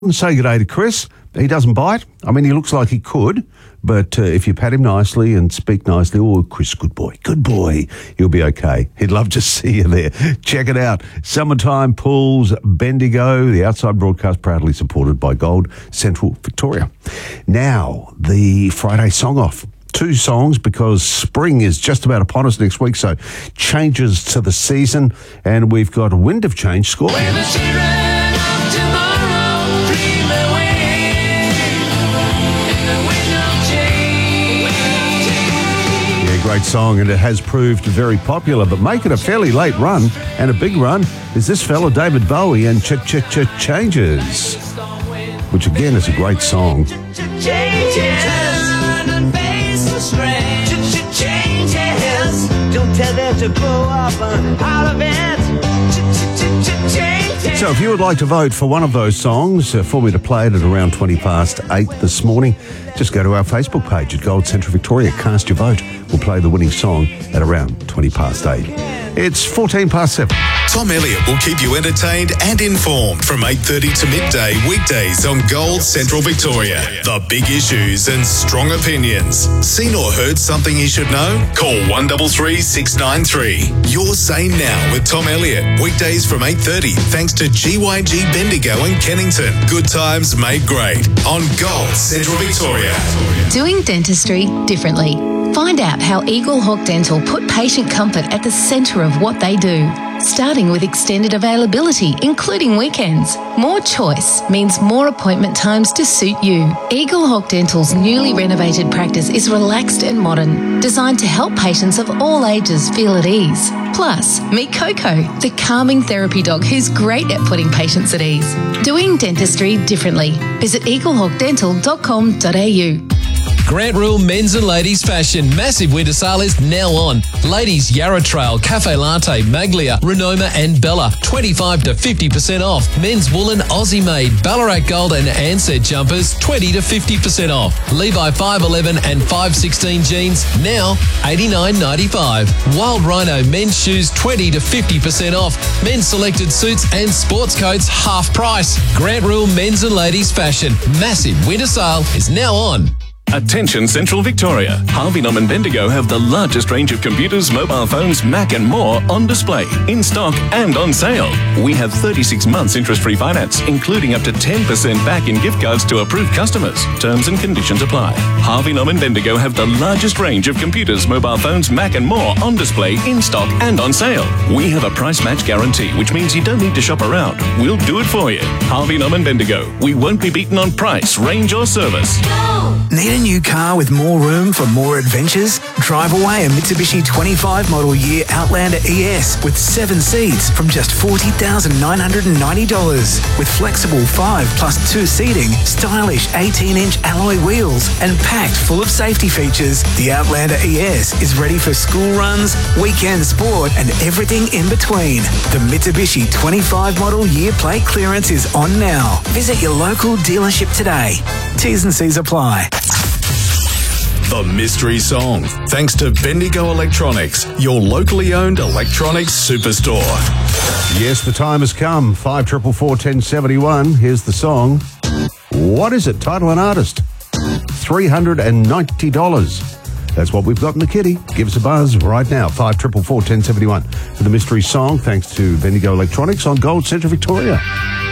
Say good day to Chris. He doesn't bite. I mean, he looks like he could, but if you pat him nicely and speak nicely, oh, Chris, good boy, he'll be okay. He'd love to see you there. Check it out. Summertime Pools, Bendigo, the outside broadcast proudly supported by Gold Central Victoria. Now, the Friday song off. 2 songs because spring is just about upon us next week, so changes to the season, and we've got Wind of Change, Scorpions. Great song, and it has proved very popular, but making a fairly late run and a big run is this fella David Bowie and Changes, which again is a great song. Don't tell them to blow up out of it. So if you would like to vote for one of those songs for me to play it at around 8:20 this morning, just go to our Facebook page at Gold Central Victoria. Cast your vote. We'll play the winning song at around 8:20. It's 7:14. Tom Elliott will keep you entertained and informed from 8:30 to midday weekdays on Gold Central Victoria. The big issues and strong opinions. Seen or heard something you should know? Call 133 693. Your Say Now with Tom Elliott. Weekdays from 8:30 thanks to GYG Bendigo and Kennington. Good times made great on Gold Central Victoria. Doing dentistry differently. Find out how Eagle Hawk Dental put patient comfort at the centre of what they do. Starting with extended availability, including weekends. More choice means more appointment times to suit you. Eagle Hawk Dental's newly renovated practice is relaxed and modern, designed to help patients of all ages feel at ease. Plus, meet Coco, the calming therapy dog who's great at putting patients at ease. Doing dentistry differently. Visit eagleHawkDental.com.au. Grant Rule Men's and Ladies Fashion Massive Winter Sale is now on. Ladies Yarra Trail, Cafe Latte, Maglia, Renoma and Bella 25 to 50% off. Men's woolen Aussie made Ballarat Gold and Ansett jumpers 20 to 50% off. Levi 511 and 516 jeans now $89.95. Wild Rhino men's shoes 20 to 50% off. Men's selected suits and sports coats half price. Grant Rule Men's and Ladies Fashion Massive Winter Sale is now on. Attention Central Victoria. Harvey Norman Bendigo have the largest range of computers, mobile phones, Mac and more on display, in stock and on sale. We have 36 months interest-free finance, including up to 10% back in gift cards to approved customers. Terms and conditions apply. Harvey Norman Bendigo have the largest range of computers, mobile phones, Mac and more on display, in stock and on sale. We have a price match guarantee, which means you don't need to shop around. We'll do it for you. Harvey Norman Bendigo. We won't be beaten on price, range or service. Need a new car with more room for more adventures? Drive away a Mitsubishi 25 model year Outlander ES with 7 seats from just $40,990. With flexible 5+2 seating, stylish 18-inch alloy wheels and packed full of safety features, the Outlander ES is ready for school runs, weekend sport and everything in between. The Mitsubishi 25 model year plate clearance is on now. Visit your local dealership today. T's and C's apply. The Mystery Song, thanks to Bendigo Electronics, your locally owned electronics superstore. Yes, the time has come. 544-1071. Here's the song. What is it? Title and artist. $390. That's what we've got in the kitty. Give us a buzz right now. 544-1071 for the Mystery Song, thanks to Bendigo Electronics on Gold Central Victoria.